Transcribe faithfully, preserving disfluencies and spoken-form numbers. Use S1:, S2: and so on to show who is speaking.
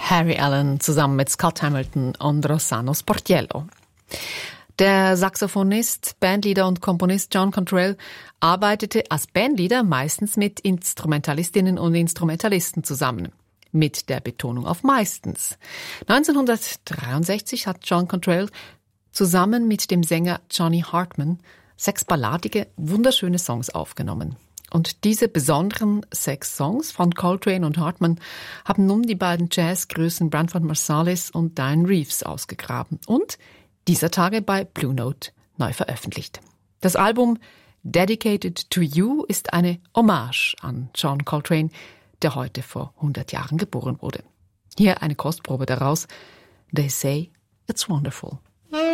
S1: Harry Allen zusammen mit Scott Hamilton und Rossano Sportiello. Der Saxophonist, Bandleader und Komponist John Cottrell arbeitete als Bandleader meistens mit Instrumentalistinnen und Instrumentalisten zusammen. Mit der Betonung auf meistens. neunzehnhundertdreiundsechzig hat John Cottrell zusammen mit dem Sänger Johnny Hartman sechs balladige, wunderschöne Songs aufgenommen. Und diese besonderen sechs Songs von Coltrane und Hartman haben nun die beiden Jazzgrößen Branford Marsalis und Dianne Reeves ausgegraben und dieser Tage bei Blue Note neu veröffentlicht. Das Album Dedicated to You ist eine Hommage an John Coltrane, der heute vor hundert Jahren geboren wurde. Hier eine Kostprobe daraus. They say it's wonderful.